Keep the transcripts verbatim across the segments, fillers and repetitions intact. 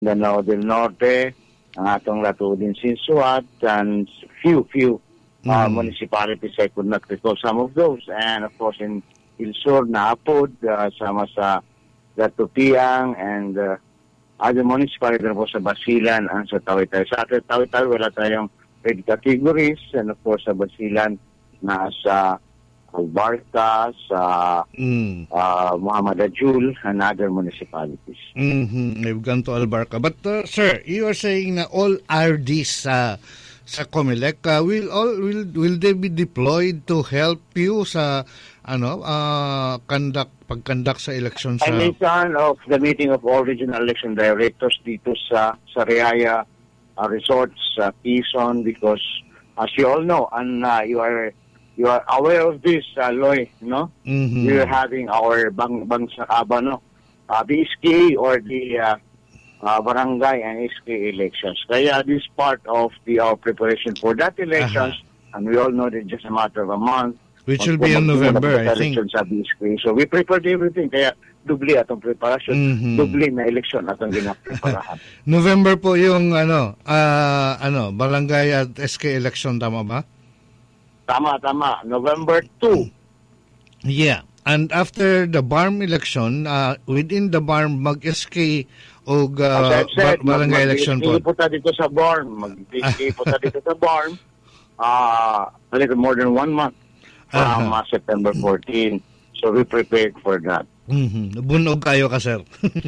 Danao del Norte, ang atong Latudin Sinsuat, and few, few uh, Mm. municipalities I could not recall some of those. And of course in Ilsur, Naapod, uh, sama sa Gatutiang, and uh, other municipalities na po sa Basilan and sa Tawitay. Sa atin, Tawitay, wala tayong red categories, and of course sa Basilan, nasa Albarca, sa Mm. uh, Muhammad Ajul, and other municipalities. Mm-hmm. We've gone to Albarca. But uh, sir, you are saying na all R Ds sa sa Comelec uh, will all will will they be deployed to help you sa ano uh, conduct pag-conduct sa election sa I made plan of the meeting of all regional election directors dito sa sa Riaya uh, resorts sa Quezon, because as you all know, and uh, you are you are aware of this, uh, Loy, no? Mhm. We're having our bang bang sa Abano, uh, the S K A or the uh, uh, barangay and S K A elections. Kaya this part of the our preparation for that elections, and we all know that just a matter of a month, which will be in November, I think. Sa B S K. So we prepared everything. Kaya dubli atong preparasyon, Mhm. dubli na election atong ginapreparahan. November po yung ano ah ano barangay at S K election, tama ba? Tama, tama. November second. Yeah. And after the B A R M election, uh, within the B A R M, mag-S K o uh, As I said, bar- barangay election po. Mag-D S K po ta dito sa B A R M. Mag-D S K po ta dito sa B A R M. Uh, a little more than one month from Uh-huh. uh, September fourteenth. So we prepared for that. Mm-hmm. Bunog kayo ka, sir.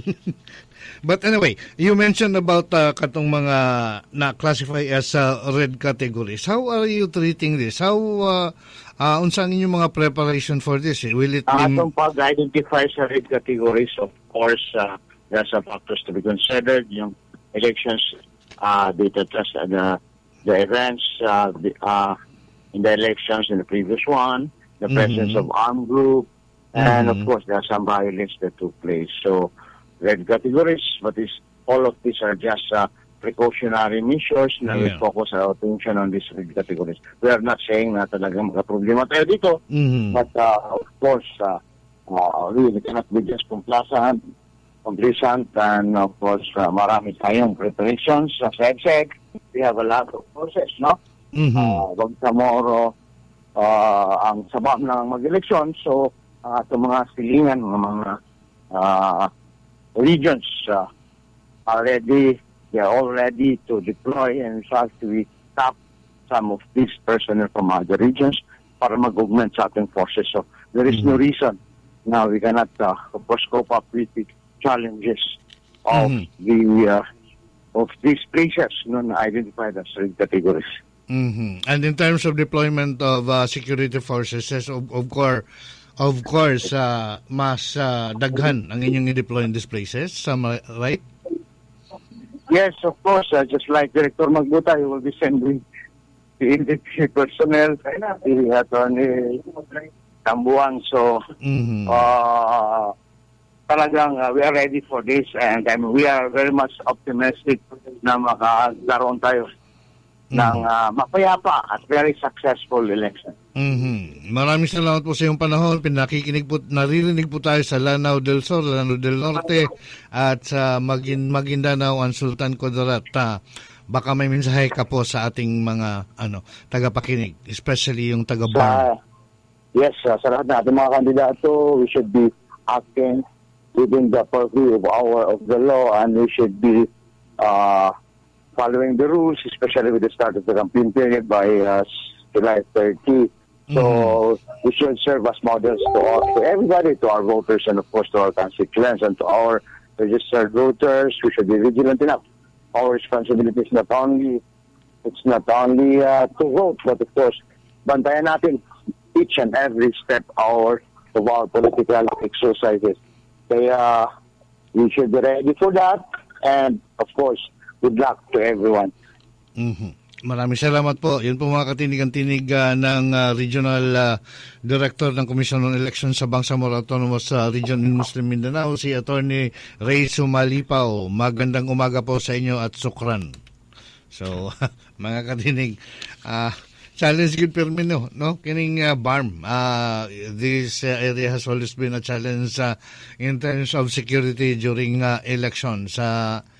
But anyway, you mentioned about uh, katong mga na-classify as uh, red categories. How are you treating this? How, uh, uh, unsang inyong mga preparation for this? Will it Ang be... atong pag-identify sa red categories, of course, uh, there are some factors to be considered. Yung elections, uh, data test, uh, the, the events uh, the, uh, in the elections in the previous one, the presence Mhm. of armed group, and of Mhm. course, there are some violence that took place. So, red categories, but is all of these are just uh, precautionary measures na we Yeah. focus our attention on these red categories. We are not saying na talagang magka-problema tayo dito, Mhm. but uh, of course, uh, uh, we cannot be just complacent, complacent, and of course, uh, marami tayong preparations. As I've said, we have a lot of process, no? Mhm. Uh, Bangsamoro, uh, ang sabab ng mag-eleksyon, so ang atong mga silingan, mga mga uh, regions uh, are ready, they are all ready to deploy, and in fact, we tap some of these personnel from other regions para mag-augment sa ating forces. So there is no reason now we cannot, uh, of course, cope up with the challenges of Mhm. the uh, of these places non identified as red categories. Mhm. And in terms of deployment of uh, security forces, yes, of, of course, of course, uh, mas uh, daghan ang inyong i-deploy in these places, sama, right? Yes, of course, uh, just like Director Magbuta, he will be sending the N D P personnel, the Attorney Tambuang. So, Mhm. uh, talagang uh, we are ready for this, and I mean, we are very much optimistic na makakaroon tayo ng uh, mapayapa at very successful election. Mhm. Maraming salamat po sa iyong panahon. Pinakikinig po, naririnig po tayo sa Lanao del Sur, Lanao del Norte, at sa Magin, Maguindanao ang Sultan Kudarat. Ah, baka may mensahe ka po sa ating mga ano tagapakinig, especially yung taga-B A R M. Sa, yes, uh, sa lahat natin mga kandidato, we should be acting within the purview of our of the law, and we should be uh, following the rules, especially with the start of the campaign period by uh, July thirtieth. So we should serve as models to, all, to everybody, to our voters, and of course to our constituents and to our registered voters. We should be vigilant enough. Our responsibility is not only it's not only uh, to vote, but of course, bantayan natin each and every step our of our political exercises. Kaya we should be ready for that, and of course, good luck to everyone. Mhm. Maraming salamat po. Yun po mga katinig-tinig uh, ng uh, Regional uh, Director ng Commission on Elections sa Bangsamoro Autonomous uh, Region in Muslim Mindanao, si Attorney Ray Sumalipaw. Magandang umaga po sa inyo at sukran. So, mga katinig, uh, challenge good permino, no? Kining uh, B A R M. Uh, this uh, area has always been a challenge uh, in terms of security during uh, elections. Uh,